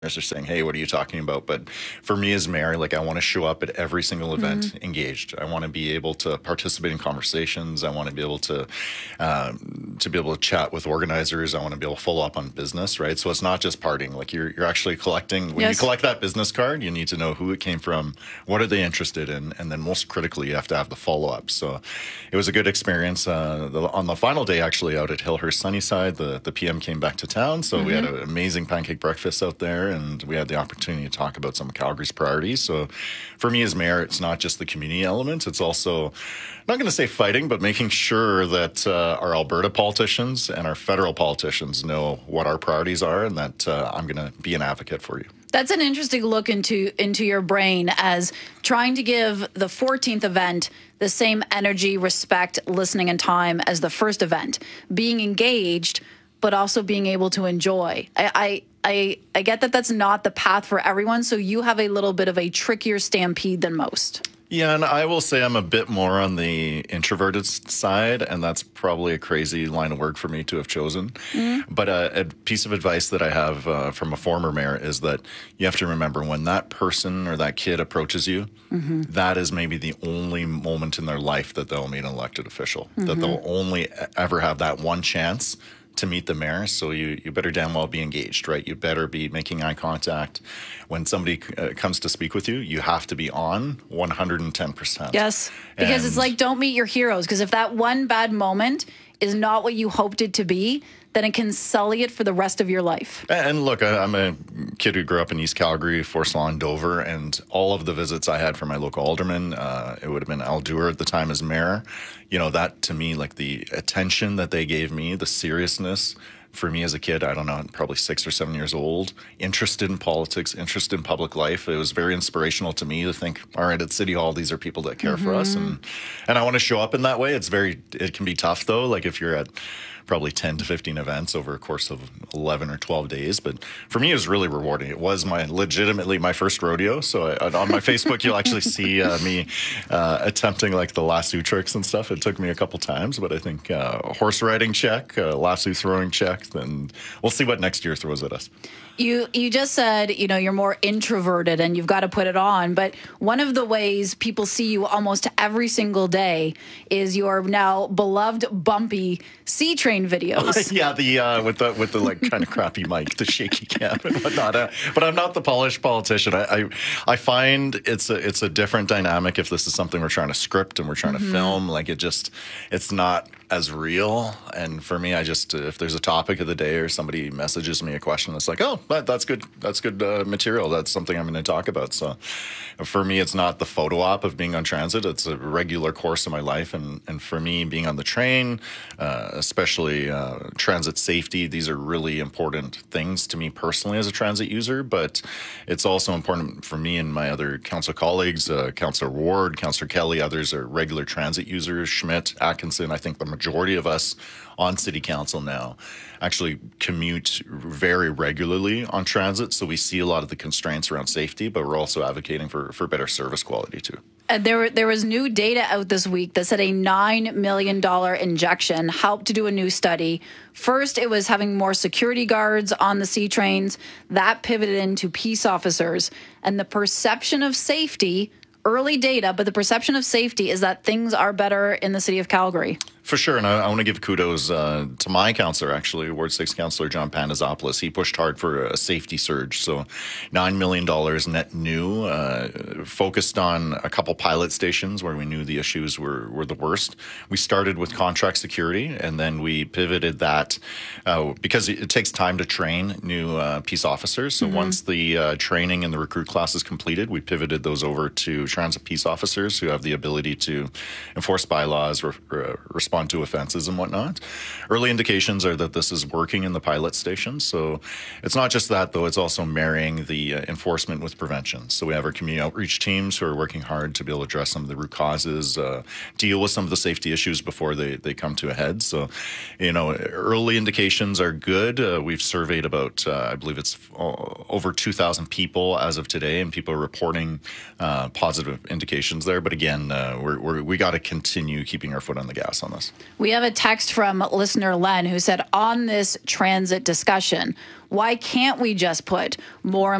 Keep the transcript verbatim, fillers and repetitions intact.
are saying, hey, what are you talking about? But for me as mayor, like I want to show up at every single event mm-hmm. engaged. I want to be able to participate in conversations. I want to be able to um, to be able to chat with organizers. I want to be able to follow up on business, right? So it's not just partying. Like you're you're actually collecting. When yes. you collect that business card, you need to know who it came from, what are they interested in, and then most critically, you have to have the follow up. So it was a good experience. Uh, the, on the final day, actually, out at Hillhurst Sunnyside, the the P M came back to town, so mm-hmm. we had an amazing pancake breakfast out there. And we had the opportunity to talk about some of Calgary's priorities. So for me as mayor, it's not just the community element. It's also, I'm not going to say fighting, but making sure that uh, our Alberta politicians and our federal politicians know what our priorities are and that uh, I'm going to be an advocate for you. That's an interesting look into into your brain as trying to give the fourteenth event the same energy, respect, listening, and time as the first event. Being engaged, but also being able to enjoy. I, I I I get that that's not the path for everyone, so you have a little bit of a trickier stampede than most. Yeah, and I will say I'm a bit more on the introverted side, and that's probably a crazy line of work for me to have chosen. Mm-hmm. But uh, a piece of advice that I have uh, from a former mayor is that you have to remember when that person or that kid approaches you, mm-hmm. that is maybe the only moment in their life that they'll meet an elected official, mm-hmm. that they'll only ever have that one chance to meet the mayor. So you, you better damn well be engaged, right? You better be making eye contact. When somebody uh, comes to speak with you, you have to be on one hundred ten percent. Yes, because and it's like, don't meet your heroes. Because if that one bad moment is not what you hoped it to be, then it can sully it for the rest of your life. And look, I'm a kid who grew up in East Calgary, Forest Lawn, Dover, and all of the visits I had from my local alderman, uh, it would have been Al Dewar at the time as mayor. You know, that to me, like the attention that they gave me, the seriousness for me as a kid, I don't know, probably six or seven years old, interested in politics, interested in public life. It was very inspirational to me to think, all right, at City Hall, these are people that care mm-hmm. for us. And, and I want to show up in that way. It's very, it can be tough though. Like if you're at probably ten to fifteen events over a course of eleven or twelve days. But for me, it was really rewarding. It was my legitimately my first rodeo. So I, on my Facebook, you'll actually see uh, me uh, attempting like the lasso tricks and stuff. It took me a couple times, but I think uh, horse riding check, uh, lasso throwing check, then we'll see what next year throws at us. You you just said, you know, you're more introverted and you've got to put it on. But one of the ways people see you almost every single day is your now beloved bumpy C-Train videos. yeah, the uh, with the with the like kind of crappy mic, the shaky cam and whatnot. Uh, but I'm not the polished politician. I, I I find it's a it's a different dynamic if this is something we're trying to script and we're trying mm-hmm. to film. Like it just it's not as real. And for me, I just if there's a topic of the day or somebody messages me a question, it's like, oh, that, that's good. That's good uh, material. That's something I'm going to talk about. So for me, it's not the photo op of being on transit. It's a regular course of my life. And, and for me, being on the train, uh, especially uh, transit safety, these are really important things to me personally as a transit user. But it's also important for me and my other council colleagues, uh, Councillor Ward, Councillor Kelly, others are regular transit users, Schmidt, Atkinson. I think the majority of us on city council now actually commute very regularly on transit. So we see a lot of the constraints around safety, but we're also advocating for, for better service quality too. And there, there was new data out this week that said a nine million dollars injection helped to do a new study. First, it was having more security guards on the C trains. That pivoted into peace officers. And the perception of safety, early data, but the perception of safety is that things are better in the city of Calgary. For sure, and I, I want to give kudos uh, to my councillor, actually, Ward six Councillor John Pandazopoulos. He pushed hard for a safety surge, so nine million dollars net new, uh, focused on a couple pilot stations where we knew the issues were, were the worst. We started with contract security, and then we pivoted that uh, because it, it takes time to train new uh, peace officers. So mm-hmm. once the uh, training and the recruit class is completed, we pivoted those over to transit peace officers who have the ability to enforce bylaws, re- re- respond to offenses and whatnot. Early indications are that this is working in the pilot stations. So it's not just that, though. It's also marrying the uh, enforcement with prevention. So we have our community outreach teams who are working hard to be able to address some of the root causes, uh, deal with some of the safety issues before they, they come to a head. So, you know, early indications are good. Uh, we've surveyed about, uh, I believe it's over two thousand people as of today, and people are reporting uh, positive indications there. But again, uh, we're, we're, we got to continue keeping our foot on the gas on this. us. We have a text from listener Len who said, on this transit discussion, why can't we just put more